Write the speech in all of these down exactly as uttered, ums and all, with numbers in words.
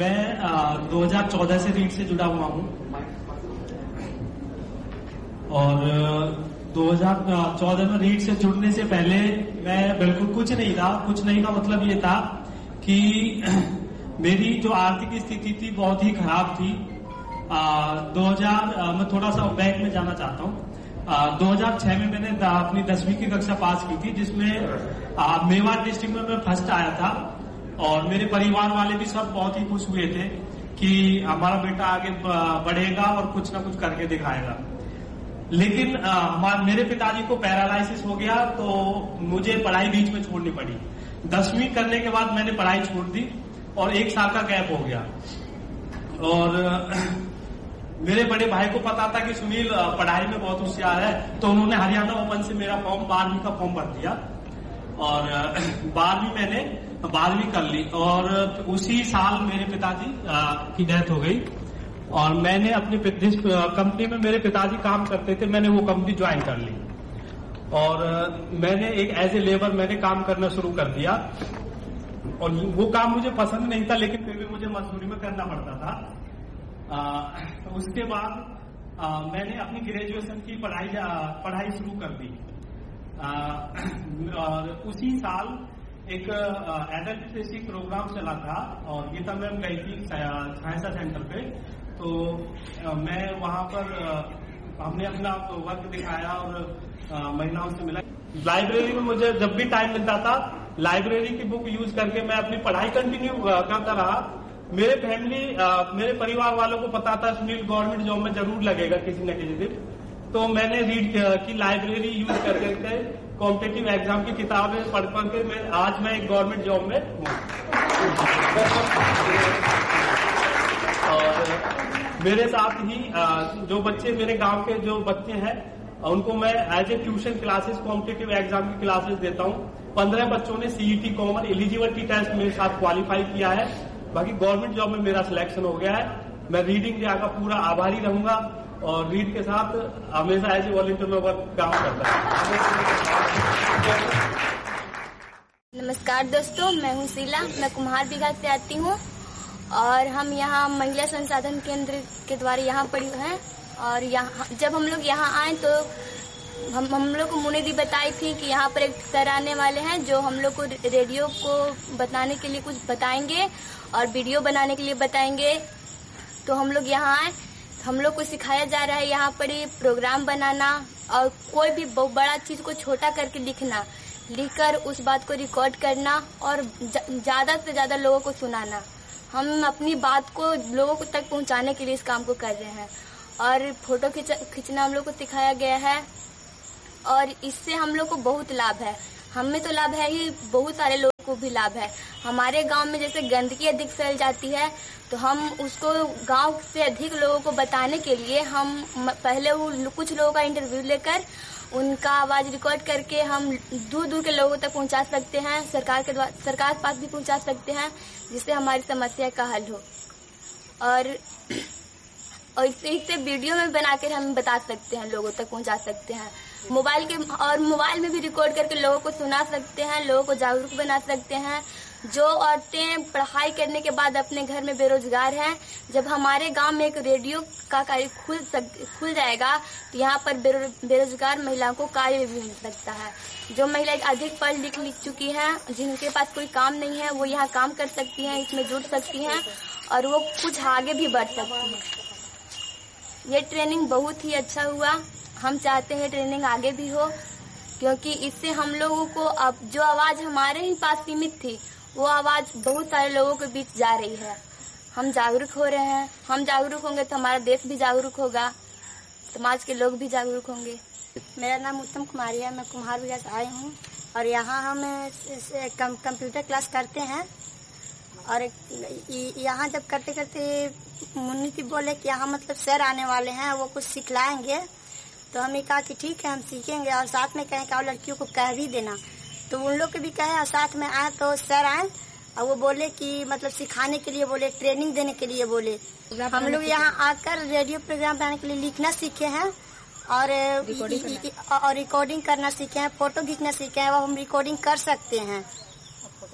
मैं दो हज़ार चौदह से रीड से जुड़ा हुआ हूँ और दो हज़ार चौदह में रीड से जुड़ने से पहले मैं बिल्कुल कुछ नहीं था। कुछ नहीं का मतलब ये था कि मेरी जो आर्थिक स्थिति थी बहुत ही खराब थी। दो हज़ार मैं थोड़ा सा बैक में जाना चाहता हूँ। दो हज़ार छह में मैंने अपनी दसवीं की कक्षा पास की थी, जिसमें आ, मेवाड़ डिस्ट्रिक्ट में मैं फर्स्ट आया था और मेरे परिवार वाले भी सब बहुत ही खुश हुए थे कि हमारा बेटा आगे बढ़ेगा और कुछ ना कुछ करके दिखाएगा। लेकिन आ, मेरे पिताजी को पैरालाइसिस हो गया तो मुझे पढ़ाई बीच में छोड़नी पड़ी। दसवीं करने के बाद मैंने पढ़ाई छोड़ दी और एक साल का गैप हो गया। और मेरे बड़े भाई को पता था कि सुनील पढ़ाई में बहुत होशियार है, तो उन्होंने हरियाणा ओपन से मेरा फॉर्म बारहवीं का फॉर्म भर दिया और बारहवीं मैंने बारहवीं कर ली। और उसी साल मेरे पिताजी की डेथ हो गई और मैंने अपनी जिस कंपनी में मेरे पिताजी काम करते थे मैंने वो कंपनी ज्वाइन कर ली और मैंने एक एज ए लेबर मैंने काम करना शुरू कर दिया। और वो काम मुझे पसंद नहीं था, लेकिन फिर भी मुझे मजदूरी में करना पड़ता था। आ, तो उसके बाद आ, मैंने अपनी ग्रेजुएशन की पढ़ाई पढ़ाई शुरू कर दी। आ, और उसी साल एक एडल्ट लिटरेसी प्रोग्राम चला था और गीता मैम गई थी साइंसा सेंटर पे, तो आ, मैं वहां पर आ, हमने अपना वर्क दिखाया और महिलाओं से मिला। लाइब्रेरी में मुझे जब भी टाइम मिलता था लाइब्रेरी की बुक यूज करके मैं अपनी पढ़ाई कंटिन्यू करता रहा। मेरे फैमिली मेरे परिवार वालों को पता था सुनील गवर्नमेंट जॉब में जरूर लगेगा किसी न किसी दिन, तो मैंने रीड की लाइब्रेरी यूज करके कॉम्पिटिटिव एग्जाम की किताबें पढ़ पढ़ के मैं आज मैं एक गवर्नमेंट जॉब में हूँ। और मेरे साथ ही जो बच्चे मेरे गांव के जो बच्चे हैं उनको मैं as a tuition classes competitive exam की क्लासेस देता हूँ। पंद्रह बच्चों ने सीईटी कॉमन एलिजिबिलिटी टेस्ट मेरे साथ क्वालिफाई किया है। बाकी गवर्नमेंट जॉब में मेरा सिलेक्शन हो गया है। मैं रीडिंग डे का पूरा आभारी रहूंगा और रीड के साथ हमेशा एज ए वॉलंटियर में वर्क काम करता हूँ। नमस्कार दोस्तों, मैं हूँ शीला, मैं कुम्हार बिघा से आती हूँ और हम यहाँ महिला संसाधन केंद्र के द्वारा यहाँ पढ़ी हैं। और यहाँ जब हम लोग यहाँ आए तो हम हम लोग को मुनि दी बताई थी कि यहाँ पर एक सर आने वाले हैं जो हम लोग को रेडियो को बताने के लिए कुछ बताएंगे और वीडियो बनाने के लिए बताएंगे। तो हम लोग यहाँ आए, हम लोग को सिखाया जा रहा है यहाँ पर ये प्रोग्राम बनाना और कोई भी बड़ा चीज को छोटा करके लिखना, लिखकर उस बात को रिकॉर्ड करना और ज्यादा से ज्यादा लोगों को सुनाना। हम अपनी बात को लोगों तक पहुँचाने के लिए इस काम को कर रहे हैं। और फोटो खींचना हम लोग को सिखाया गया है और इससे हम लोग को बहुत लाभ है। हमें तो लाभ है ही, बहुत सारे लोगों को भी लाभ है। हमारे गांव में जैसे गंदगी अधिक फैल जाती है तो हम उसको गांव से अधिक लोगों को बताने के लिए हम पहले वो कुछ लोगों का इंटरव्यू लेकर उनका आवाज रिकॉर्ड करके हम दूर दूर के लोगों तक पहुंचा सकते हैं। सरकार के द्वारा सरकार के पास भी पहुंचा सकते हैं जिससे हमारी समस्या का हल हो। और और इसे इसे वीडियो में बनाकर हम बता सकते हैं, लोगों तक पहुंचा सकते हैं। मोबाइल के और मोबाइल में भी रिकॉर्ड करके लोगों को सुना सकते हैं, लोगों को जागरूक बना सकते हैं। जो औरतें पढ़ाई करने के बाद अपने घर में बेरोजगार हैं, जब हमारे गांव में एक रेडियो का कार्य खुल सक, खुल जाएगा तो यहाँ पर बेरोजगार महिलाओं को कार्य भी मिल सकता है। जो महिलाएं अधिक पढ़ लिख लिख चुकी हैं, जिनके पास कोई काम नहीं है, वो यहाँ काम कर सकती हैं, इसमें जुड़ सकती हैं और वो कुछ आगे भी बढ़ सकती हैं। ये ट्रेनिंग बहुत ही अच्छा हुआ। हम चाहते हैं ट्रेनिंग आगे भी हो, क्योंकि इससे हम लोगों को अब जो आवाज हमारे ही पास सीमित थी वो आवाज बहुत सारे लोगों के बीच जा रही है। हम जागरूक हो रहे हैं। हम जागरूक होंगे तो हमारा देश भी जागरूक होगा, समाज के लोग भी जागरूक होंगे। मेरा नाम उत्तम कुमारी है, मैं कुम्हार बिघा से आई हूँ और यहाँ हम कंप्यूटर क्लास करते हैं। और यहाँ जब करते करते मुन्नी जी बोले कि यहाँ मतलब सर आने वाले हैं, वो कुछ सिखलाएंगे, तो हमें कहा कि ठीक है हम सीखेंगे और साथ में कहें कि और लड़कियों को कह भी देना। तो उन लोग के भी कहे और साथ में आए तो सर आए और वो बोले कि मतलब सिखाने के लिए बोले, ट्रेनिंग देने के लिए बोले। हम लोग यहाँ आकर रेडियो प्रोग्राम बनाने के लिए लिखना सीखे हैं और और रिकॉर्डिंग करना सीखे हैं, फोटो खींचना सीखे हैं। वो हम रिकॉर्डिंग कर सकते हैं।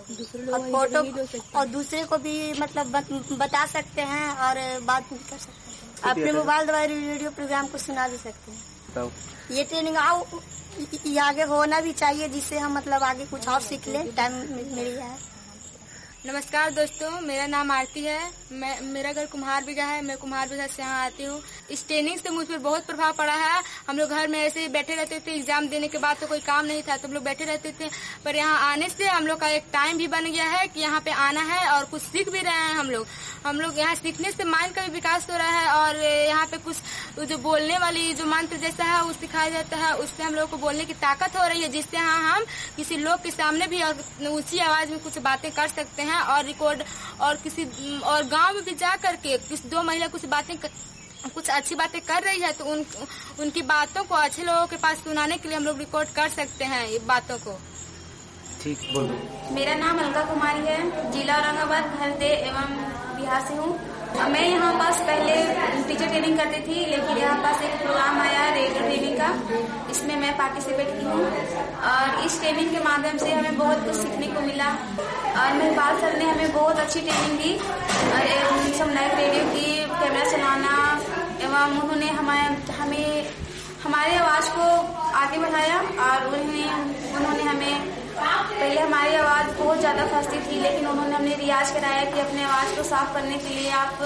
और फोटो और दूसरे को भी मतलब बता सकते हैं और बात भी कर सकते हैं। अपने मोबाइल द्वारा रेडियो प्रोग्राम को सुना भी सकते हैं। ये ट्रेनिंग आओ ये आगे होना भी चाहिए, जिससे हम मतलब आगे कुछ और सीख लें। टाइम मिल गया है। नमस्कार दोस्तों, मेरा नाम आरती है। मैं मेरा घर कुम्हार बिगा है। मैं कुम्हार बिगा से यहाँ आती हूँ। इस ट्रेनिंग से मुझ पर बहुत प्रभाव पड़ा है। हम लोग घर में ऐसे ही बैठे रहते थे, एग्जाम देने के बाद तो कोई काम नहीं था तो हम लोग बैठे रहते थे, पर यहाँ आने से हम लोग का एक टाइम भी बन गया है कि यहाँ पे आना है और कुछ सीख भी रहे हैं। हम लोग हम लोग यहाँ सीखने से माइंड का भी विकास हो रहा है और यहाँ पे कुछ जो बोलने वाली जो मंत्र जैसा है वो सिखाया जाता है, उससे हम लोग को बोलने की ताकत हो रही है, जिससे हाँ हम किसी लोग के सामने भी और ऊंची आवाज में कुछ बातें कर सकते हैं और रिकॉर्ड और किसी और गांव में भी जा करके किसी दो महिला कुछ बातें कुछ अच्छी बातें कर रही है तो उन उनकी बातों को अच्छे लोगों के पास सुनाने के लिए हम लोग रिकॉर्ड कर सकते हैं ये बातों को। ठीक बोलो। मेरा नाम अलका कुमारी है, जिला औरंगाबाद हरदे एवं बिहार से हूँ। मैं यहाँ पास पहले टीचर ट्रेनिंग करती थी, लेकिन यहाँ पास एक प्रोग्राम आया रेडियो ट्रेनिंग का, इसमें मैं पार्टिसिपेट की हूँ और इस ट्रेनिंग के माध्यम से हमें बहुत कुछ सीखने को मिला और महिपाल सर ने हमें बहुत अच्छी ट्रेनिंग दी और सामुदायिक रेडियो की कैमरा चलाना एवं उन्होंने हमें हमें हमारे आवाज को आगे बढ़ाया और उन्हें उन्होंने हमें पहले हमारी आवाज बहुत ज्यादा फंसती थी, लेकिन उन्होंने हमें रियाज कराया कि अपने आवाज को साफ करने के लिए आप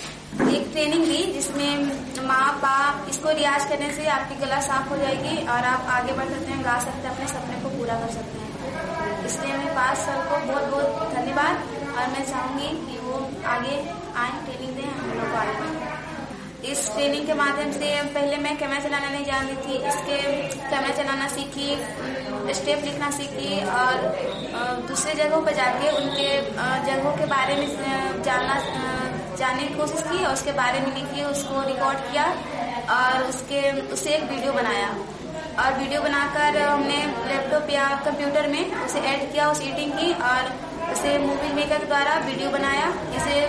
एक ट्रेनिंग दी, जिसमें माँ बाप इसको रियाज करने से आपकी गला साफ हो जाएगी और आप आगे बढ़ सकते हैं, गा सकते हैं, अपने सपने को पूरा कर सकते हैं। इसलिए मेरे पास सर को बहुत बहुत धन्यवाद और मैं चाहूंगी कि वो आगे आए, ट्रेनिंग दें, हम लोग को आगे बढ़ें। इस ट्रेनिंग के माध्यम से पहले मैं कैमरा चलाना नहीं जानती थी, इसके कैमरा चलाना सीखी, स्टेप लिखना सीखी और दूसरे जगहों पर जाके उनके जगहों के बारे में जानना जानने की कोशिश की और उसके बारे में लिखी, उसको रिकॉर्ड किया और उसके उससे एक वीडियो बनाया और वीडियो बनाकर हमने लैपटॉप या कंप्यूटर में उसे ऐड किया, उस एडिटिंग की और उसे मूवी मेकर द्वारा वीडियो बनाया, जिसे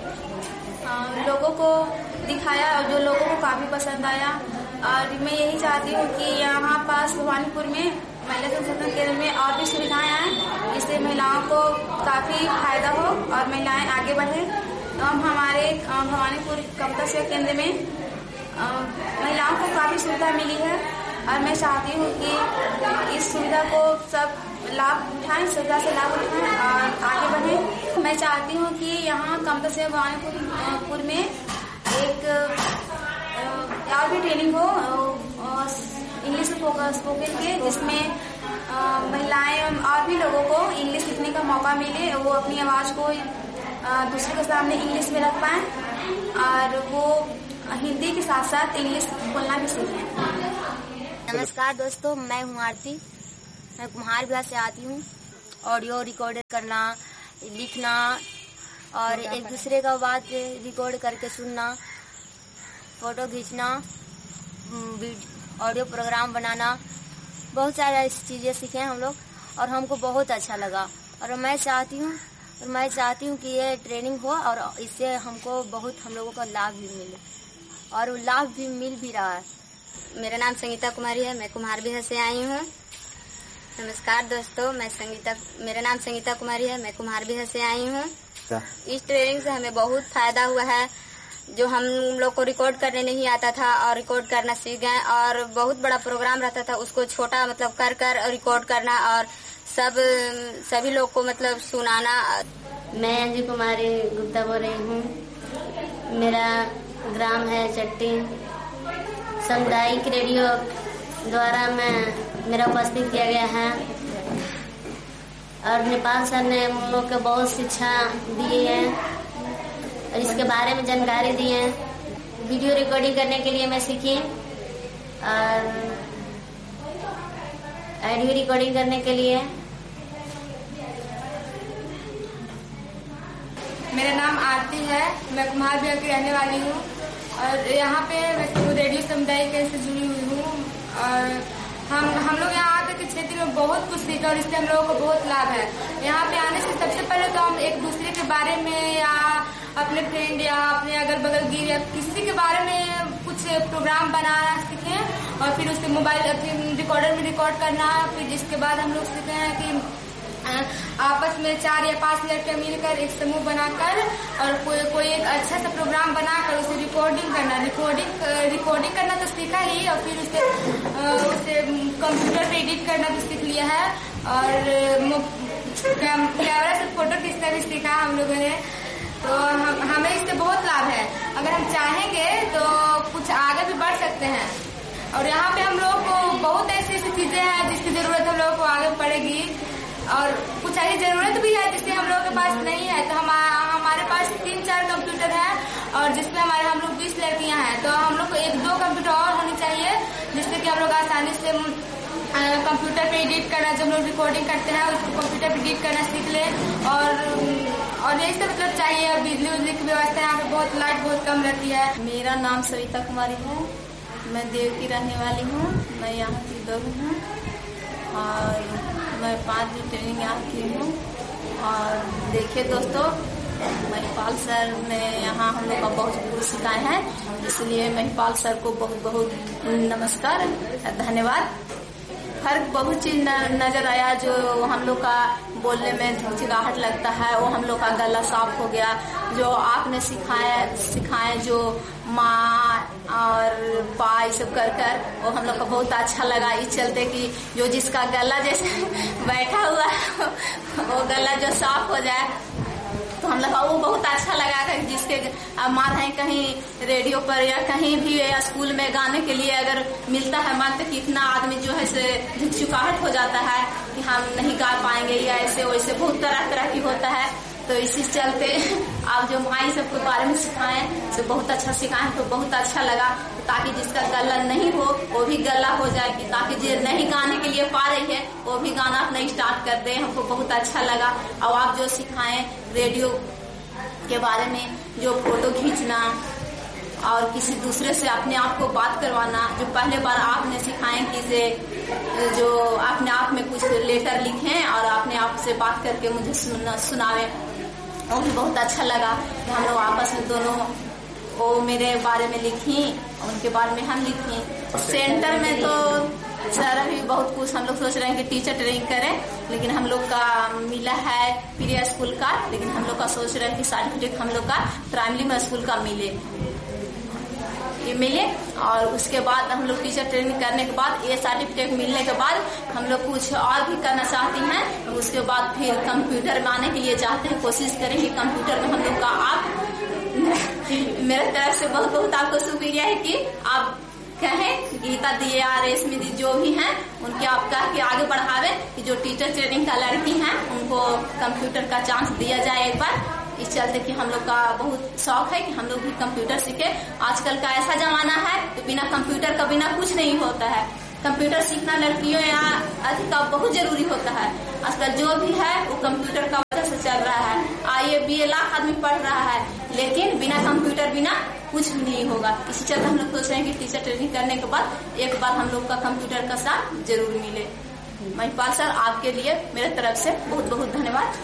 लोगों को दिखाया और जो लोगों को काफी पसंद आया। और मैं यही चाहती हूँ कि यहाँ पास भवानीपुर में महिला संसाधन केंद्र में और भी सुविधाएं आए, जिससे महिलाओं को काफी फायदा हो और महिलाएं आगे बढ़े। तो हम हमारे भवानीपुर कमता सेवा केंद्र में महिलाओं को काफी सुविधा मिली है और मैं चाहती हूँ कि इस सुविधा को सब लाभ उठाएं, सुविधा से लाभ उठाएं और आगे बढ़ें। मैं चाहती हूँ कि यहाँ कमता सेवा भवानीपुर में एक और भी ट्रेनिंग हो इंग्लिश स्पोकन के, जिसमें महिलाएं और भी लोगों को इंग्लिश सीखने का मौका मिले, वो अपनी आवाज को दूसरे के सामने इंग्लिश में रख पाएं और वो हिंदी के साथ साथ इंग्लिश बोलना भी सीखें। नमस्कार दोस्तों, मैं हूँ आरती। मैं कुम्हार बिहार से आती हूँ। ऑडियो रिकॉर्ड करना, लिखना और एक दूसरे का बात रिकॉर्ड करके सुनना, फोटो खींचना, ऑडियो प्रोग्राम बनाना, बहुत सारी चीजें सीखे हम लोग और हमको बहुत अच्छा लगा। और मैं चाहती हूँ और मैं चाहती हूँ कि ये ट्रेनिंग हो और इससे हमको बहुत हम लोगों का लाभ भी मिले और लाभ भी मिल भी रहा है। मेरा नाम संगीता कुमारी है, मैं कुम्हार बिहार से आई हूँ। नमस्कार दोस्तों, मैं संगीता मेरा नाम संगीता कुमारी है, मैं कुम्हार बिहार से आई हूँ। इस ट्रेनिंग से हमें बहुत फायदा हुआ है। जो हम लोग को रिकॉर्ड करने नहीं आता था और रिकॉर्ड करना सीख गए और बहुत बड़ा प्रोग्राम रहता था उसको छोटा मतलब कर कर रिकॉर्ड करना और सब सभी लोग को मतलब सुनाना। मैं अंजू कुमारी गुप्ता बोल रही हूँ। मेरा ग्राम है चट्टी। सामुदायिक रेडियो द्वारा मैं मेरा उपस्थित किया गया है और नेपाल सर ने हम लोग को बहुत शिक्षा दी है और इसके बारे में जानकारी दी है। वीडियो रिकॉर्डिंग करने के लिए मैं सीखी और ऑडियो रिकॉर्डिंग करने के लिए। मेरा नाम आरती है, मैं कुम्हार बिहार की रहने वाली हूँ और यहाँ पे मैं रेडियो समुदाय से जुड़ी हुई हूँ और हम हम लोग यहाँ आकर के क्षेत्र में बहुत कुछ सीखा और इससे हम लोगों को बहुत लाभ है। यहाँ पे आने से सबसे पहले तो हम एक दूसरे के बारे में या अपने फ्रेंड या अपने अगल बगल की या किसी के बारे में कुछ प्रोग्राम बनाना सीखें और फिर उसके मोबाइल रिकॉर्डर में रिकॉर्ड करना। फिर जिसके बाद हम लोग सीखे हैं कि आपस में चार या पांच लड़के मिलकर एक समूह बनाकर और कोई कोई एक अच्छा सा प्रोग्राम बनाकर उसे रिकॉर्डिंग करना रिकॉर्डिंग रिकॉर्डिंग करना तो सीखा ही और फिर उसे उसे कंप्यूटर पे एडिट करना भी सीख लिया है और कैमरा से फोटो खींचना भी सीखा हम लोगों ने। तो हम हमें इससे बहुत लाभ है। अगर हम चाहेंगे तो कुछ आगे भी बढ़ सकते हैं और यहाँ पे हम लोग को बहुत ऐसी ऐसी चीजें हैं जिसकी जरूरत हम लोगों को आगे पड़ेगी और कुछ ऐसी जरूरत भी है जिससे हम लोगों के पास नहीं है। तो हम हमारे पास तीन चार कंप्यूटर है और जिसमें हमारे हम लोग बीस लड़कियां हैं तो हम लोग को एक दो कंप्यूटर और होनी चाहिए जिससे कि हम लोग आसानी से कंप्यूटर पे एडिट करना, जब हम लोग रिकॉर्डिंग करते हैं उसको कंप्यूटर पे एडिट करना सीख ले और और यही सब मतलब चाहिए। बिजली उजली की व्यवस्था यहाँ पे बहुत लाइट बहुत कम रहती है। मेरा नाम सविता कुमारी है, मैं देव की रहने वाली हूँ, मैं यहाँ की बहू हूँ और मैं पाँच दिन ट्रेनिंग यहाँ की हूँ। और देखिए दोस्तों, महिपाल सर ने यहाँ हम लोग का बहुत कुछ सिखाए हैं, इसलिए महिपाल सर को बहुत बहुत नमस्कार धन्यवाद। हर बहुत चीज नजर आया जो हम लोग का बोलने में झिझिगाहट लगता है वो हम लोग का गला साफ हो गया। जो आपने सिखाया सिखाए जो माँ और पा ये सब कर कर वो हम लोग का बहुत अच्छा लगा। इस चलते कि जो जिसका गला जैसे बैठा हुआ है वो गला जो साफ हो जाए तो हम लोग वो बहुत अच्छा लगा था। जिसके मान है कहीं रेडियो पर या कहीं भी या स्कूल में गाने के लिए अगर मिलता है मान तो कितना आदमी जो है से झुकाहट हो जाता है कि हम नहीं गा पाएंगे या ऐसे वैसे बहुत तरह तरह की होता है। तो इसी चलते आप जो माई सबके बारे में सिखाएं तो बहुत अच्छा सिखाएं तो बहुत अच्छा लगा, ताकि जिसका गला नहीं हो वो भी गला हो जाए, कि ताकि जो नहीं गाने के लिए पा रही है वो भी गाना अपना स्टार्ट कर दे। हमको बहुत अच्छा लगा। और आप जो सिखाएं रेडियो के बारे में, जो फोटो खींचना और किसी दूसरे से अपने आप को बात करवाना, जो पहले बार आपने सिखाएं कि से जो अपने आप में कुछ लेटर लिखें और अपने आप से बात करके मुझे सुना सुनावे, वो भी बहुत अच्छा लगा। कि हम लोग आपस में दोनों वो मेरे बारे में लिखी उनके बारे में हम लिखी। सेंटर में तो सर अभी बहुत कुछ हम लोग सोच रहे हैं कि टीचर ट्रेनिंग करें, लेकिन हम लोग का मिला है प्रिया स्कूल का, लेकिन हम लोग का सोच रहे हैं कि सर्टिफिकेट हम लोग का प्राइमरी में स्कूल का मिले ये मिले और उसके बाद हम लोग टीचर ट्रेनिंग करने के बाद ये सर्टिफिकेट मिलने के बाद हम लोग कुछ और भी करना चाहती हैं। उसके बाद फिर कंप्यूटर में आने के लिए चाहते हैं, कोशिश करेंगे कंप्यूटर में हम लोग का। आप मेरे तरफ से बहुत बहुत आपको शुक्रिया है कि आप कहें गीता दी या रेशमी दी जो भी हैं उनके आप कह के आगे बढ़ावे कि जो टीचर ट्रेनिंग का लड़की हैं उनको कंप्यूटर का चांस दिया जाए एक बार। इस चलते कि हम लोग का बहुत शौक है कि हम लोग भी कंप्यूटर सीखे। आजकल का ऐसा जमाना है तो बिना कंप्यूटर का बिना कुछ नहीं होता है। कंप्यूटर सीखना लड़कियों यहाँ अधिक बहुत जरूरी होता है। आजकल जो भी है वो कंप्यूटर का वजह से चल रहा है। आईए बी ए लाख आदमी पढ़ रहा है, लेकिन बिना कंप्यूटर बिना कुछ भी नहीं होगा। इसी चलते हम लोग सोच रहे हैं कि टीचर ट्रेनिंग करने के बाद एक बार हम लोग का कंप्यूटर का साथ जरूर मिले। महिपाल सर आपके लिए मेरे तरफ से बहुत बहुत धन्यवाद।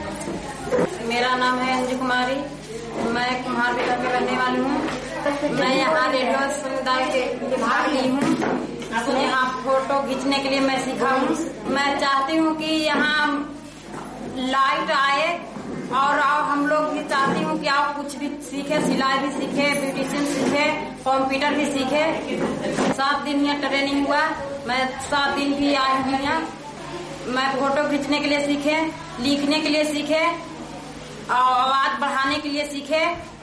मेरा नाम है अंजू कुमारी, मैं कुम्हार बिहार की रहने वाली हूँ। मैं यहाँ रेडियो समुदाय के भाग ली हूँ। यहाँ फोटो खींचने के लिए मैं सीखा हूँ। मैं चाहती हूँ कि यहाँ लाइट आए और हम लोग भी चाहती हूँ कि आप कुछ भी सीखे, सिलाई भी सीखे, ब्यूटिशियन सीखे, कंप्यूटर भी सीखे। सात दिन यहाँ ट्रेनिंग हुआ, मैं सात दिन भी आई हूँ यहाँ। मैं फोटो खींचने के लिए सीखे, लिखने के लिए सीखे, आवाज बढ़ाने के लिए सीखे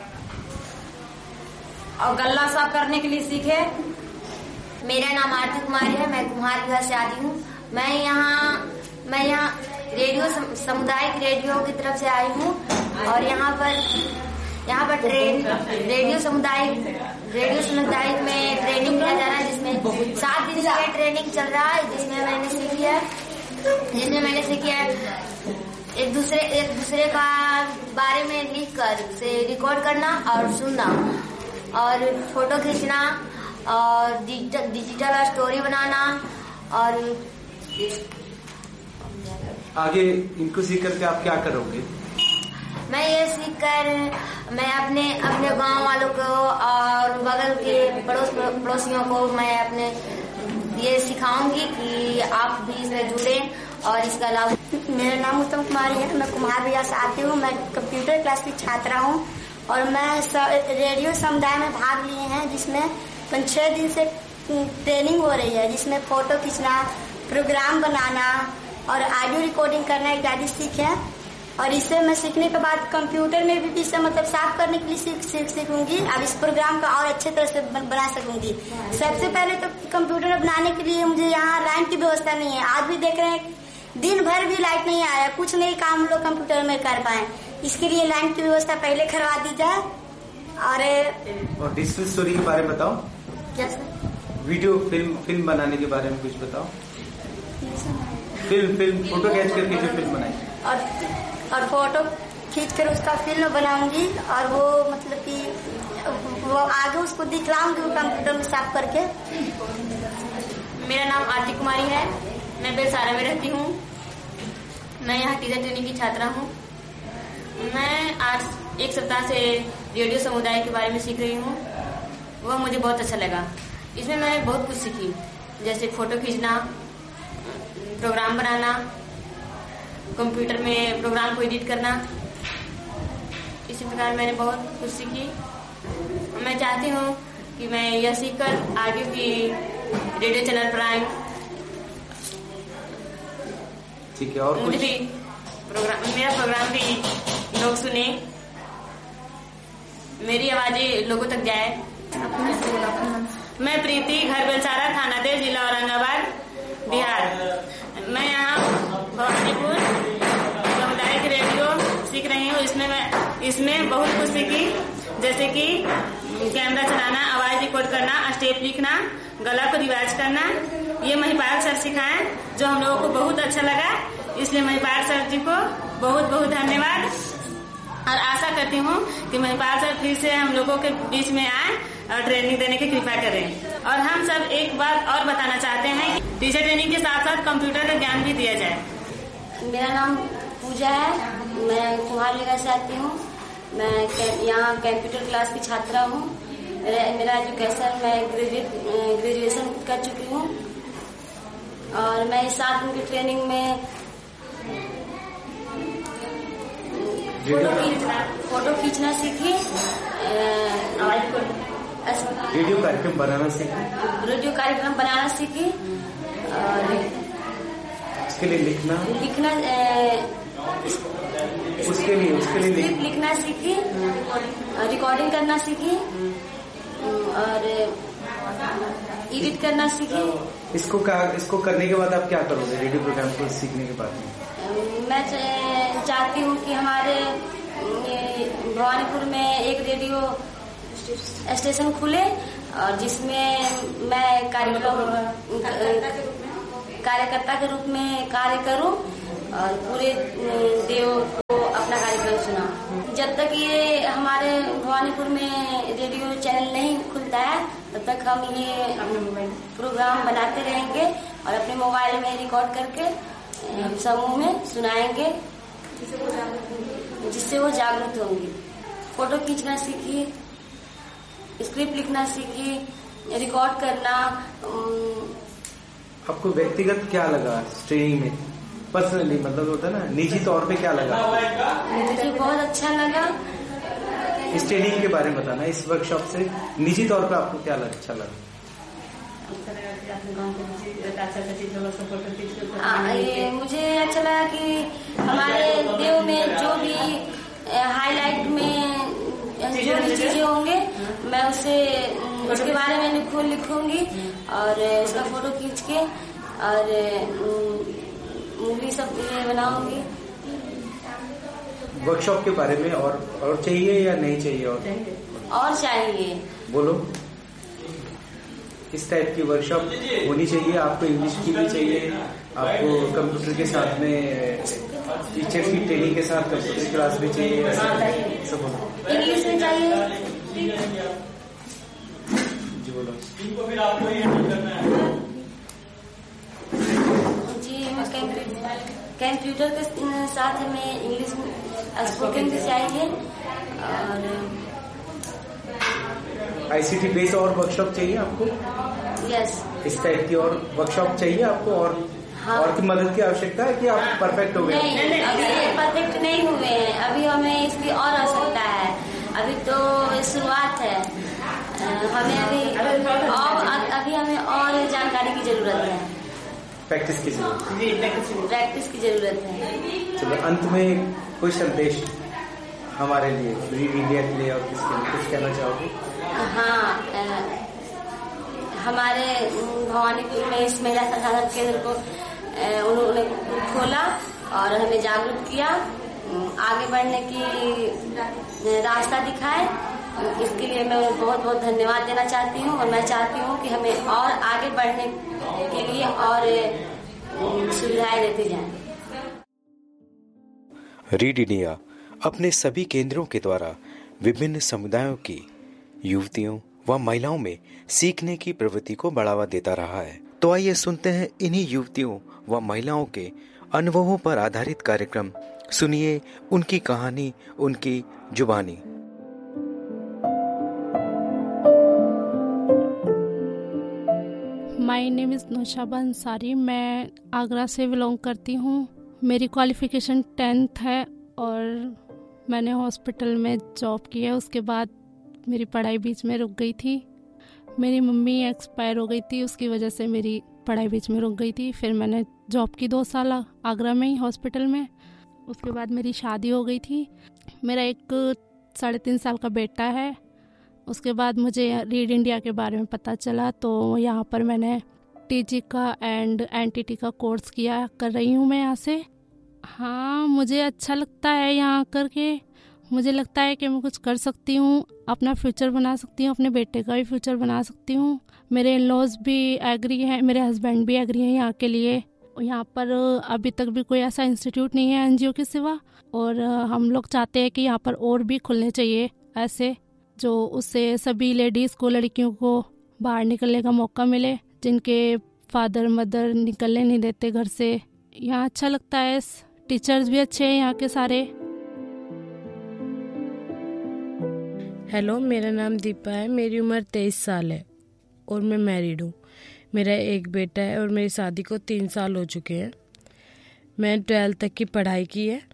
और गला साफ करने के लिए सीखे। मेरा नाम आरती कुमारी है, मैं कुम्हार बिहार से आती हूँ। मैं यहाँ मैं यहाँ रेडियो सामुदायिक रेडियो की तरफ से आई हूँ और यहाँ पर यहाँ पर ट्रेन रेडियो सामुदायिक रेडियो सामुदायिक में ट्रेनिंग किया जा रहा है, जिसमें सात दिन से ट्रेनिंग चल रहा है, जिसमें मैंने सीखी है जिसमें मैंने सीखी है एक दूसरे एक दूसरे का बारे में लिख कर से रिकॉर्ड करना और सुनना और फोटो खींचना और डिजिटल डिजिटल स्टोरी बनाना। और आगे इनको सीख करके आप क्या करोगे? मैं ये सीख कर मैं अपने अपने गांव वालों को और बगल के पड़ोस पड़ोसियों को मैं अपने ये सिखाऊंगी कि आप भी इसमें जुड़े और इसका लाभ मेरा नाम उत्तम कुमारी है। मैं कुम्हार बिहार से आती हूँ। मैं कंप्यूटर क्लास की छात्रा हूँ और मैं रेडियो समुदाय में भाग लिए हैं, जिसमें पाँच छह दिन से ट्रेनिंग हो रही है, जिसमें फोटो खींचना, प्रोग्राम बनाना और ऑडियो रिकॉर्डिंग करना इत्यादि सीखे। और इसे मैं सीखने के बाद कंप्यूटर में भी इसे मतलब साफ करने के लिए सीख सीख सीखूंगी। अब इस प्रोग्राम का और अच्छे तरह से बना सकूंगी। सबसे पहले तो कंप्यूटर बनाने के लिए मुझे यहाँ लाइट की व्यवस्था नहीं है। आज भी देख रहे हैं दिन भर भी लाइट नहीं आया, कुछ नहीं काम हम लोग कंप्यूटर में कर पाए। इसके लिए लाइट की व्यवस्था पहले करवा दी जाए। और और डिजिटल स्टोरी के बारे में बताओ। क्या सर? वीडियो फिल्म फिल्म बनाने के बारे में कुछ बताओ। फिल्म फिल्म फोटो खींच करके जो फिल्म बनाई और और फोटो खींच कर उसका फिल्म बनाऊंगी और वो मतलब कि वो आगे उसको दिखलाऊंगी कंप्यूटर में साफ करके। मेरा नाम आरती कुमारी है। मैं बेलसारा में रहती हूँ। मैं यहाँ टीचर ट्रेनिंग की छात्रा हूँ। मैं आज एक सप्ताह से रेडियो समुदाय के बारे में सीख रही हूँ। वह मुझे बहुत अच्छा लगा। इसमें मैं बहुत कुछ सीखी, जैसे फोटो खींचना, प्रोग्राम बनाना, कंप्यूटर में प्रोग्राम को एडिट करना। इसी प्रकार मैंने बहुत कुछ सीखी। मैं चाहती हूँ कि मैं यह सीखकर आगे भी रेडियो चैनल पर आए। ठीक है। और कुछ भी प्रोग्राम मेरा प्रोग्राम भी लोग सुने, मेरी आवाजें लोगों तक जाए। मैं प्रीति, घर बेलसारा, थाना देव, जिला औरंगाबाद, बिहार। मैं यहाँ भवानीपुर सामुदायिक रेडियो सीख रही हूँ। इसमें मैं इसमें बहुत कुछ सीखी, जैसे कि कैमरा चलाना, आवाज रिकॉर्ड करना, स्टेप लिखना, गला को रिवाज करना। ये महिपाल सर सिखाए, जो हम लोगों को बहुत अच्छा लगा। इसलिए महिपाल सर जी को बहुत बहुत धन्यवाद। और आशा करती हूँ कि महिपाल सर फिर से हम लोगों के बीच में आए और ट्रेनिंग देने की कृपा करें। और हम सब एक बात और बताना चाहते हैं कि टीचर ट्रेनिंग के साथ साथ कंप्यूटर का ज्ञान भी दिया जाए। मेरा नाम पूजा है। मैं कुम्हार बिहार से आती हूँ। मैं यहाँ कंप्यूटर क्लास की छात्रा हूँ। मेरा एजुकेशन मैं ग्रेजुएट ग्रेजुएशन कर चुकी हूँ और मैं इस साल उनकी ट्रेनिंग में फोटो खींचना फोटो खींचना सीखी, रेडियो कार्यक्रम बनाना सीखी रेडियो कार्यक्रम बनाना सीखी और उसके लिए लिखना लिखना उसके लिए उसके लिए लिख, लिखना सीखी, रिकॉर्डिंग करना सीखी और एडिट करना सीखी। इसको का, इसको करने के बाद आप क्या करोगे? रेडियो प्रोग्राम को सीखने के बाद मैं चाहती हूँ कि हमारे भवानीपुर में एक रेडियो स्टेशन खुले और जिसमें मैं कार्यकर्ता के रूप में कार्य करूं और पूरे देव को अपना कार्यक्रम सुना। जब तक ये हमारे भवानीपुर में रेडियो चैनल नहीं खुलता है तब तक हम ये प्रोग्राम बनाते रहेंगे और अपने मोबाइल में रिकॉर्ड करके समूह में सुनाएंगे, जिससे वो जागरूक होंगी। फोटो खींचना सीखी, स्क्रिप्ट लिखना सीखी, रिकॉर्ड करना। आपको व्यक्तिगत क्या लगा ट्रेनिंग में? पर्सनली मतलब होता है ना, निजी तौर पे क्या लगा? मुझे बहुत अच्छा लगा। इस ट्रेनिंग के बारे में बताना, इस वर्कशॉप से निजी तौर पे आपको क्या लगा, अच्छा लगा? आ, ये मुझे अच्छा लगा कि हमारे देव में जो भी हाईलाइट में जो भी चीजें होंगे मैं उसे उसके बारे में लिखू लिखूंगी और उसका फोटो खींच के और मूवी सब ये बनाऊंगी। वर्कशॉप के बारे में और और चाहिए या नहीं चाहिए? और और चाहिए, बोलो। इस टाइप की वर्कशॉप होनी चाहिए। आपको इंग्लिश की भी चाहिए, आपको कंप्यूटर के साथ में टीचर्स की ट्रेनिंग के साथ कंप्यूटर क्लास भी चाहिए, सब बोलो। इंग्लिश में चाहिए जी, बोलो जी। कंप्यूटर के साथ में इंग्लिश स्पोकन भी चाहिए और आईसीटी बेस्ड और वर्कशॉप चाहिए आपको? यस। इस टाइप की और वर्कशॉप चाहिए आपको? और हाँ। और की मदद की आवश्यकता है कि आप परफेक्ट हो गए? नहीं, अभी परफेक्ट नहीं हुए हैं, अभी हमें इसकी और आवश्यकता है। अभी तो शुरुआत है, हमें अभी और अभी हमें और जानकारी की जरूरत है, प्रैक्टिस की जरूरत प्रैक्टिस की जरूरत है। चलो, अंत में कोई संदेश हमारे लिए, रीड इंडिया के लिए और किसके लिए कुछ कहना चाहोगे? हाँ, हमारे भवानीपुर में इस महिला संसाधन केंद्र को उन्होंने खोला और हमें जागरूक किया, आगे बढ़ने की रास्ता दिखाए। इसके लिए मैं बहुत बहुत धन्यवाद देना चाहती हूँ और मैं चाहती हूँ कि हमें और आगे बढ़ने के लिए और सुविधाएं देती जाएं। रीड इंडिया अपने सभी केंद्रों के द्वारा विभिन्न समुदायों की युवतियों व महिलाओं में सीखने की प्रवृत्ति को बढ़ावा देता रहा है। तो आइए सुनते हैं इन्हीं युवतियों व महिलाओं के अनुभवों पर आधारित कार्यक्रम। सुनिए उनकी कहानी, उनकी जुबानी। My name is Naushaba Ansari. मैं आगरा से बिलोंग करती हूँ। मेरी क्वालिफ़िकेशन टेंथ है और मैंने हॉस्पिटल में जॉब की है। उसके बाद मेरी पढ़ाई बीच में रुक गई थी। मेरी मम्मी एक्सपायर हो गई थी, उसकी वजह से मेरी पढ़ाई बीच में रुक गई थी। फिर मैंने जॉब की दो साल आगरा में ही हॉस्पिटल में। उसके बाद मेरी शादी हो गई थी। मेरा एक साढ़े तीन साल का बेटा है। उसके बाद मुझे रीड इंडिया के बारे में पता चला, तो यहाँ पर मैंने टीजी का एंड एनटीटी का कोर्स किया कर रही हूँ मैं यहाँ से। हाँ, मुझे अच्छा लगता है यहाँ करके। मुझे लगता है कि मैं कुछ कर सकती हूँ, अपना फ्यूचर बना सकती हूँ, अपने बेटे का भी फ्यूचर बना सकती हूँ। मेरे इन लॉज भी एग्री हैं, मेरे हस्बैंड भी एग्री हैं यहाँ के लिए। यहाँ पर अभी तक भी कोई ऐसा इंस्टीट्यूट नहीं है एनजीओ के सिवा, और हम लोग चाहते हैं कि यहाँ पर और भी खुलने चाहिए ऐसे, जो उससे सभी लेडीज़ को, लड़कियों को बाहर निकलने का मौका मिले, जिनके फादर मदर निकलने नहीं देते घर से। यहाँ अच्छा लगता है, टीचर्स भी अच्छे हैं यहाँ के सारे। हेलो, मेरा नाम दीपा है। मेरी उम्र तेईस साल है और मैं मैरिड हूँ। मेरा एक बेटा है और मेरी शादी को तीन साल हो चुके हैं। मैं ट्वेल्थ तक की पढ़ाई की है।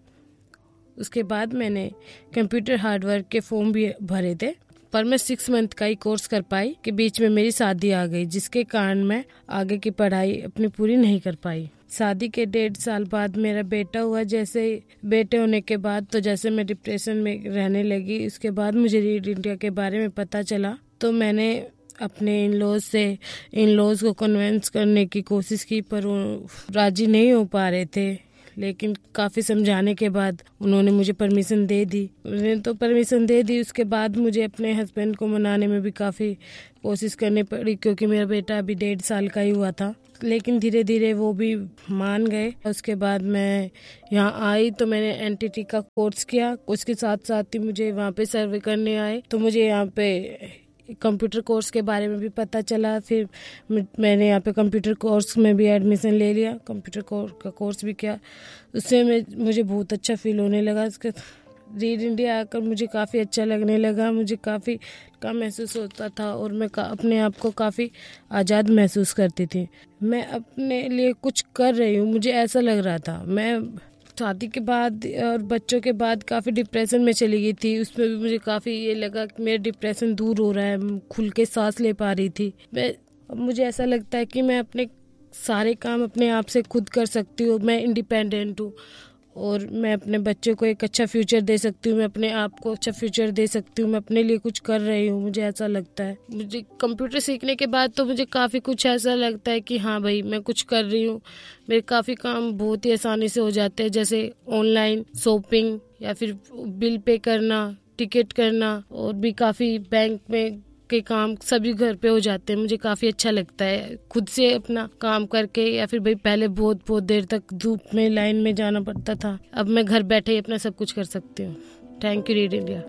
उसके बाद मैंने कंप्यूटर हार्डवेयर के फॉर्म भी भरे थे, पर मैं सिक्स मंथ का ही कोर्स कर पाई कि बीच में मेरी शादी आ गई, जिसके कारण मैं आगे की पढ़ाई अपनी पूरी नहीं कर पाई। शादी के डेढ़ साल बाद मेरा बेटा हुआ। जैसे बेटे होने के बाद तो जैसे मैं डिप्रेशन में रहने लगी। उसके बाद मुझे रीड इंडिया के बारे में पता चला, तो मैंने अपने इन लॉज से इन लॉज को कन्विंस करने की कोशिश की, पर वो राजी नहीं हो पा रहे थे। लेकिन काफ़ी समझाने के बाद उन्होंने मुझे परमिशन दे दी। उन्होंने तो परमिशन दे दी। उसके बाद मुझे अपने हस्बैंड को मनाने में भी काफ़ी कोशिश करनी पड़ी, क्योंकि मेरा बेटा अभी डेढ़ साल का ही हुआ था। लेकिन धीरे धीरे वो भी मान गए। उसके बाद मैं यहाँ आई तो मैंने एनटीटी का कोर्स किया। उसके साथ साथ ही मुझे वहाँ पे सर्वे करने आए, तो मुझे यहाँ पे कंप्यूटर कोर्स के बारे में भी पता चला। फिर मैंने यहाँ पे कंप्यूटर कोर्स में भी एडमिशन ले लिया, कंप्यूटर कोर्स का कोर्स भी किया। उससे मैं मुझे बहुत अच्छा फील होने लगा। उसके रीड इंडिया आकर मुझे काफ़ी अच्छा लगने लगा। मुझे काफ़ी कम महसूस होता था और मैं अपने आप को काफ़ी आज़ाद महसूस करती थी। मैं अपने लिए कुछ कर रही हूँ, मुझे ऐसा लग रहा था। मैं शादी के बाद और बच्चों के बाद काफ़ी डिप्रेशन में चली गई थी। उसमें भी मुझे काफ़ी ये लगा कि मेरा डिप्रेशन दूर हो रहा है, खुल के सांस ले पा रही थी मैं। मुझे ऐसा लगता है कि मैं अपने सारे काम अपने आप से खुद कर सकती हूँ। मैं इंडिपेंडेंट हूँ और मैं अपने बच्चों को एक अच्छा फ्यूचर दे सकती हूँ। मैं अपने आप को अच्छा फ्यूचर दे सकती हूँ। मैं अपने लिए कुछ कर रही हूँ, मुझे ऐसा लगता है। मुझे कंप्यूटर सीखने के बाद तो मुझे काफ़ी कुछ ऐसा लगता है कि हाँ भाई, मैं कुछ कर रही हूँ। मेरे काफ़ी काम बहुत ही आसानी से हो जाते हैं, जैसे ऑनलाइन शॉपिंग या फिर बिल पे करना, टिकट करना, और भी काफ़ी बैंक में के काम सभी घर पे हो जाते हैं। मुझे काफ़ी अच्छा लगता है खुद से अपना काम करके। या फिर भाई पहले बहुत बहुत देर तक धूप में लाइन में जाना पड़ता था, अब मैं घर बैठे ही अपना सब कुछ कर सकती हूँ। Thank you read India.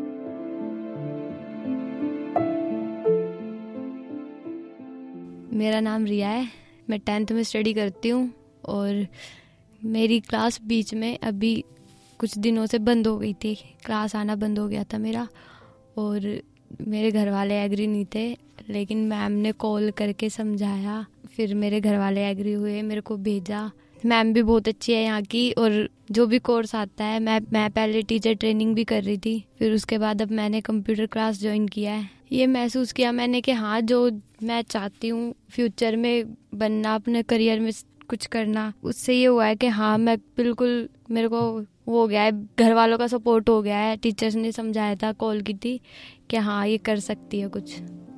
मेरा नाम रिया है, मैं टेंथ में स्टडी करती हूँ और मेरी क्लास बीच में अभी कुछ दिनों से बंद हो गई थी। क्लास आना बंद हो गया था मेरा और मेरे घर वाले एग्री नहीं थे, लेकिन मैम ने कॉल करके समझाया। फिर मेरे घर वाले एग्री हुए, मेरे को भेजा। मैम भी बहुत अच्छी है यहाँ की, और जो भी कोर्स आता है, मैं मैं पहले टीचर ट्रेनिंग भी कर रही थी, फिर उसके बाद अब मैंने कंप्यूटर क्लास ज्वाइन किया है। ये महसूस किया मैंने कि हाँ, जो मैं चाहती हूँ फ्यूचर में बनना, अपने करियर में कुछ करना, उससे ये हुआ है कि हाँ, मैं बिल्कुल, मेरे को वो हो गया है, घर वालों का सपोर्ट हो गया है, टीचर्स ने समझाया था, कॉल की थी कि हाँ, ये कर सकती है कुछ।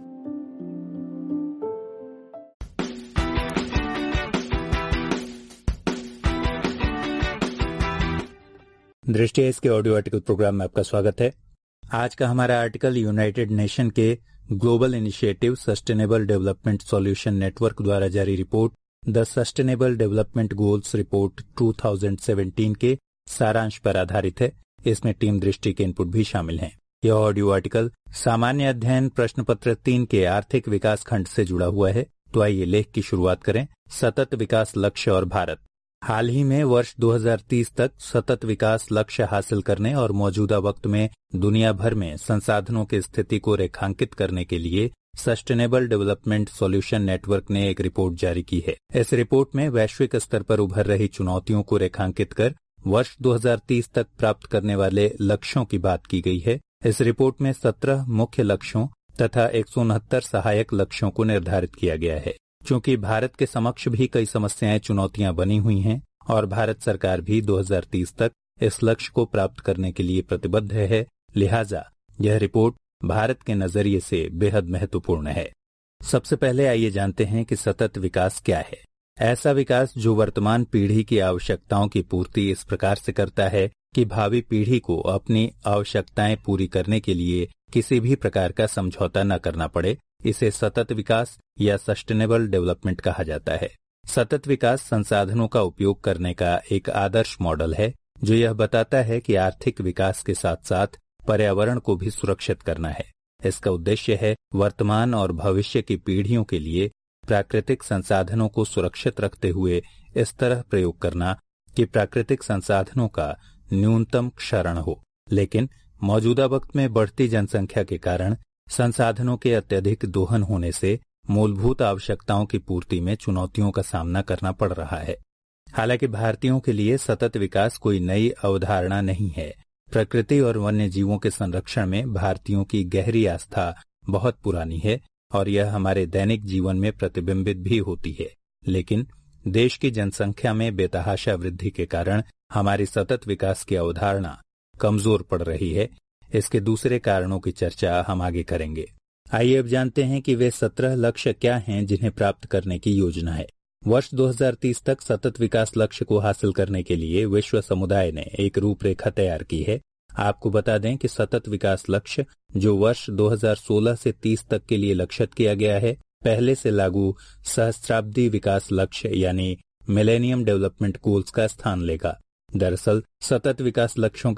दृष्टि इसके ऑडियो आर्टिकल प्रोग्राम में आपका स्वागत है। आज का हमारा आर्टिकल यूनाइटेड नेशन के global initiative sustainable development solution network द्वारा जारी report the sustainable development goals report दो हज़ार सत्रह के सारांश पर आधारित है। इसमें टीम दृष्टि के इनपुट भी शामिल हैं। यह ऑडियो आर्टिकल सामान्य अध्ययन प्रश्न पत्र तीन के आर्थिक विकास खंड से जुड़ा हुआ है। तो आइए लेख की शुरुआत करें। सतत विकास लक्ष्य और भारत। हाल ही में वर्ष दो हज़ार तीस तक सतत विकास लक्ष्य हासिल करने और मौजूदा वक्त में दुनिया भर में संसाधनों की स्थिति को रेखांकित करने के लिए सस्टेनेबल डेवलपमेंट सॉल्यूशन नेटवर्क ने एक रिपोर्ट जारी की है। इस रिपोर्ट में वैश्विक स्तर पर उभर रही चुनौतियों को रेखांकित कर वर्ष दो हज़ार तीस तक प्राप्त करने वाले लक्ष्यों की बात की गई है। इस रिपोर्ट में सत्रह मुख्य लक्ष्यों तथा एक सौ उनहत्तर सहायक लक्ष्यों को निर्धारित किया गया है। चूंकि भारत के समक्ष भी कई समस्याएं, चुनौतियां बनी हुई हैं और भारत सरकार भी दो हज़ार तीस तक इस लक्ष्य को प्राप्त करने के लिए प्रतिबद्ध है, लिहाजा यह रिपोर्ट भारत के नजरिए से बेहद महत्वपूर्ण है। सबसे पहले आइए जानते हैं कि सतत विकास क्या है। ऐसा विकास जो वर्तमान पीढ़ी की आवश्यकताओं की पूर्ति इस प्रकार से करता है कि भावी पीढ़ी को अपनी आवश्यकताएं पूरी करने के लिए किसी भी प्रकार का समझौता न करना पड़े, इसे सतत विकास या सस्टेनेबल डेवलपमेंट कहा जाता है। सतत विकास संसाधनों का उपयोग करने का एक आदर्श मॉडल है जो यह बताता है कि आर्थिक विकास के साथ साथ पर्यावरण को भी सुरक्षित करना है। इसका उद्देश्य है वर्तमान और भविष्य की पीढ़ियों के लिए प्राकृतिक संसाधनों को सुरक्षित रखते हुए इस तरह प्रयोग करना कि प्राकृतिक संसाधनों का न्यूनतम क्षरण हो। लेकिन मौजूदा वक्त में बढ़ती जनसंख्या के कारण संसाधनों के अत्यधिक दोहन होने से मूलभूत आवश्यकताओं की पूर्ति में चुनौतियों का सामना करना पड़ रहा है। हालांकि भारतीयों के लिए सतत विकास कोई नई अवधारणा नहीं है। प्रकृति और वन्य जीवों के संरक्षण में भारतीयों की गहरी आस्था बहुत पुरानी है और यह हमारे दैनिक जीवन में प्रतिबिंबित भी होती है। लेकिन देश की जनसंख्या में बेतहाशा वृद्धि के कारण हमारी सतत विकास की अवधारणा कमजोर पड़ रही है। इसके दूसरे कारणों की चर्चा हम आगे करेंगे। आइए अब जानते हैं कि वे सत्रह लक्ष्य क्या हैं जिन्हें प्राप्त करने की योजना है। वर्ष दो हज़ार तीस तक सतत विकास लक्ष्य को हासिल करने के लिए विश्व समुदाय ने एक रूपरेखा तैयार की है। आपको बता दें कि सतत विकास लक्ष्य जो वर्ष दो हज़ार सोलह से तीस तक के लिए लक्षित किया गया है, पहले से लागू सहस्त्राब्दी विकास लक्ष्य यानी मिलेनियम डेवलपमेंट गोल्स का स्थान लेगा। दरअसल सतत विकास लक्ष्यों